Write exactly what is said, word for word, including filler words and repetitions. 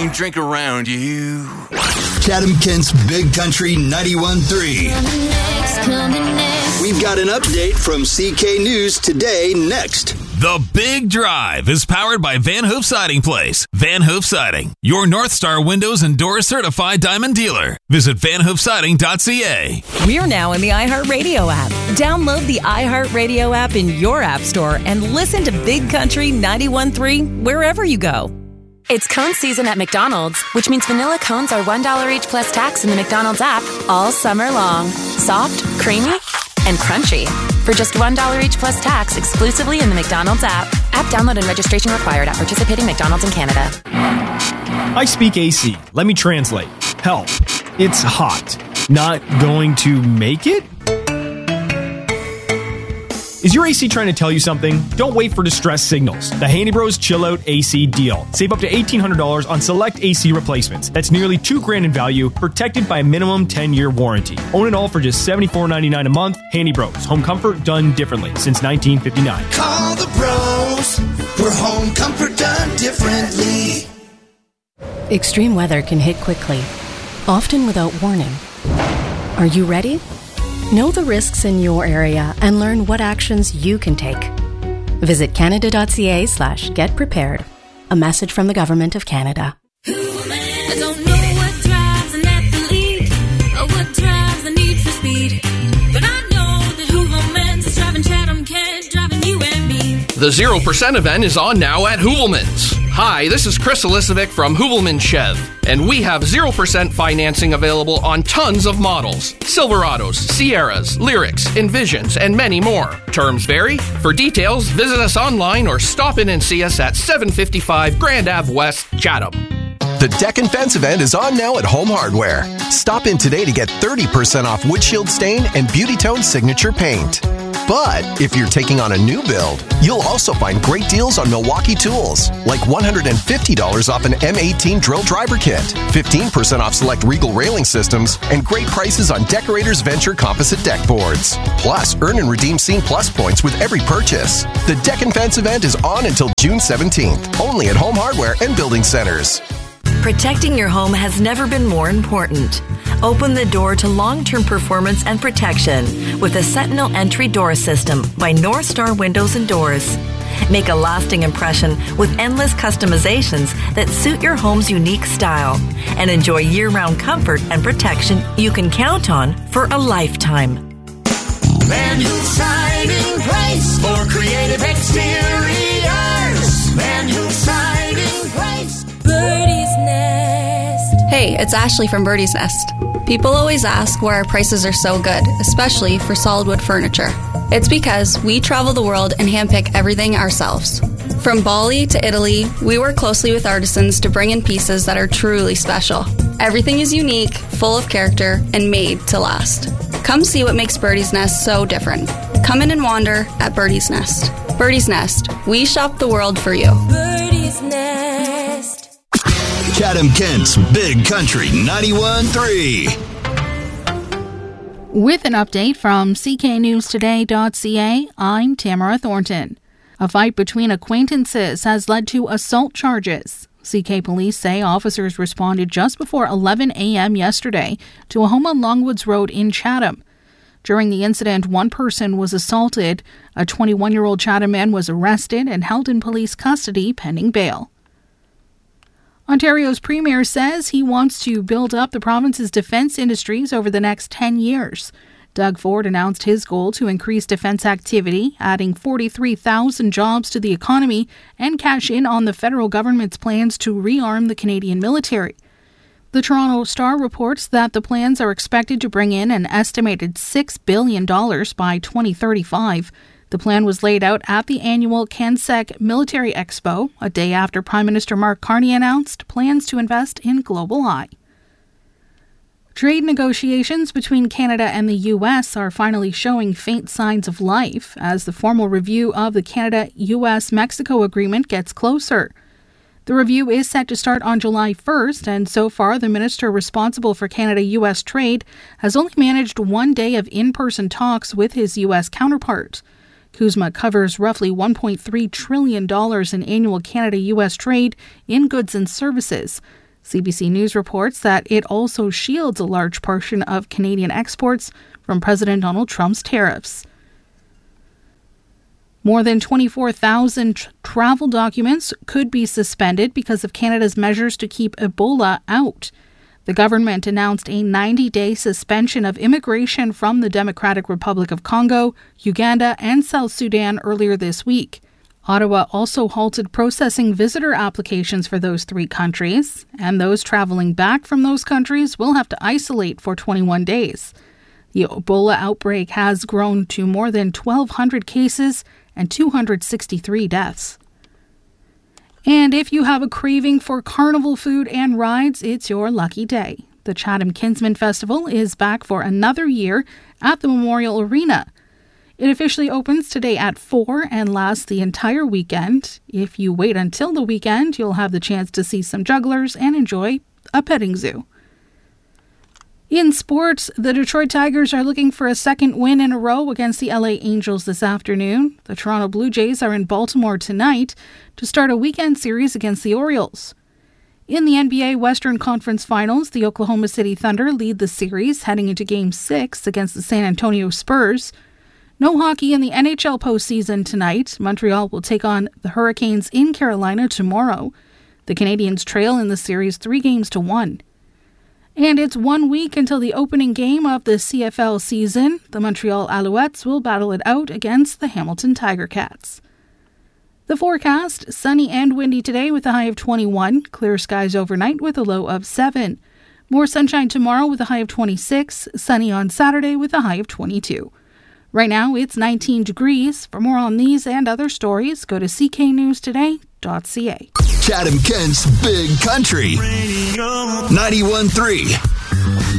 don't drink around you. Chatham-Kent's Big Country ninety-one point three. We've got an update from C K News Today next. The Big Drive is powered by Van Hoof Siding Place. Van Hoof Siding, your North Star Windows and Doors certified diamond dealer. Visit van hoof siding dot c a. We're now in the iHeartRadio app. Download the iHeartRadio app in your app store and listen to Big Country ninety-one point three wherever you go. It's cone season at McDonald's, which means vanilla cones are one dollar each plus tax in the McDonald's app all summer long. Soft, creamy, and crunchy. For just one dollar each plus tax exclusively in the McDonald's app. App download and registration required at participating McDonald's in Canada. I speak A C. Let me translate. Help. It's hot. Not going to make it? Is your A C trying to tell you something? Don't wait for distress signals. The Handy Bros Chill Out A C deal. Save up to eighteen hundred dollars on select A C replacements. That's nearly two grand in value, protected by a minimum ten-year warranty. Own it all for just seventy-four ninety-nine a month. Handy Bros. Home comfort done differently since nineteen fifty-nine. Call the pros for home comfort done differently. Extreme weather can hit quickly, often without warning. Are you ready? Know the risks in your area and learn what actions you can take. Visit canada.ca slash get prepared. A message from the Government of Canada. I don't know what drives an athlete or what drives the need for speed, but I know that Hooverman's is driving Chatham-Kent, driving you and me. The zero percent event is on now at Hoovelman's. Hi, this is Chris Elisovic from Hoovelman Chev, and we have zero percent financing available on tons of models. Silverados, Sierras, Lyrics, Envisions, and many more. Terms vary. For details, visit us online or stop in and see us at seven fifty-five Grand Ave West, Chatham. The Deck and Fence event is on now at Home Hardware. Stop in today to get thirty percent off windshield stain and Beauty Tone signature paint. But if you're taking on a new build, you'll also find great deals on Milwaukee tools, like one hundred fifty dollars off an M eighteen drill driver kit, fifteen percent off select Regal railing systems, and great prices on Decorators Venture composite deck boards. Plus, earn and redeem Scene Plus points with every purchase. The Deck and Fence event is on until June seventeenth, only at Home Hardware and Building Centers. Protecting your home has never been more important. Open the door to long-term performance and protection with the Sentinel Entry Door System by North Star Windows and Doors. Make a lasting impression with endless customizations that suit your home's unique style, and enjoy year-round comfort and protection you can count on for a lifetime. Van Hoof Siding Place for creative exteriors. Van Hoof Siding Place. Birdie's Nest. Hey, it's Ashley from Birdie's Nest. People always ask why our prices are so good, especially for solid wood furniture. It's because we travel the world and handpick everything ourselves. From Bali to Italy, we work closely with artisans to bring in pieces that are truly special. Everything is unique, full of character, and made to last. Come see what makes Birdie's Nest so different. Come in and wander at Birdie's Nest. Birdie's Nest. We shop the world for you. Birdie's Nest. Chatham-Kent's Big Country ninety-one point three. With an update from c k news today dot c a, I'm Tamara Thornton. A fight between acquaintances has led to assault charges. C K police say officers responded just before eleven a.m. yesterday to a home on Longwoods Road in Chatham. During the incident, one person was assaulted. A twenty-one-year-old Chatham man was arrested and held in police custody pending bail. Ontario's Premier says he wants to build up the province's defence industries over the next ten years. Doug Ford announced his goal to increase defence activity, adding forty-three thousand jobs to the economy and cash in on the federal government's plans to rearm the Canadian military. The Toronto Star reports that the plans are expected to bring in an estimated six billion dollars by twenty thirty-five. The plan was laid out at the annual CanSec Military Expo, a day after Prime Minister Mark Carney announced plans to invest in GlobalEye. Trade negotiations between Canada and the U S are finally showing faint signs of life as the formal review of the Canada-U S-Mexico agreement gets closer. The review is set to start on July first, and so far the minister responsible for Canada-U S trade has only managed one day of in-person talks with his U S counterpart. CUSMA covers roughly one point three trillion dollars in annual Canada-U S trade in goods and services. C B C News reports that it also shields a large portion of Canadian exports from President Donald Trump's tariffs. More than twenty-four thousand tr- travel documents could be suspended because of Canada's measures to keep Ebola out. The government announced a ninety-day suspension of immigration from the Democratic Republic of Congo, Uganda, and South Sudan earlier this week. Ottawa also halted processing visitor applications for those three countries, and those traveling back from those countries will have to isolate for twenty-one days. The Ebola outbreak has grown to more than twelve hundred cases and two hundred sixty-three deaths. And if you have a craving for carnival food and rides, it's your lucky day. The Chatham Kinsman Festival is back for another year at the Memorial Arena. It officially opens today at four and lasts the entire weekend. If you wait until the weekend, you'll have the chance to see some jugglers and enjoy a petting zoo. In sports, the Detroit Tigers are looking for a second win in a row against the L A Angels this afternoon. The Toronto Blue Jays are in Baltimore tonight to start a weekend series against the Orioles. In the N B A Western Conference Finals, the Oklahoma City Thunder lead the series heading into Game six against the San Antonio Spurs. No hockey in the N H L postseason tonight. Montreal will take on the Hurricanes in Carolina tomorrow. The Canadiens trail in the series three games to one. And it's one week until the opening game of the C F L season. The Montreal Alouettes will battle it out against the Hamilton Tiger Cats. The forecast, sunny and windy today with a high of twenty-one. Clear skies overnight with a low of seven. More sunshine tomorrow with a high of twenty-six. Sunny on Saturday with a high of twenty-two. Right now, it's nineteen degrees. For more on these and other stories, go to c k news today dot c a. Chatham Kent's Big Country ninety-one point three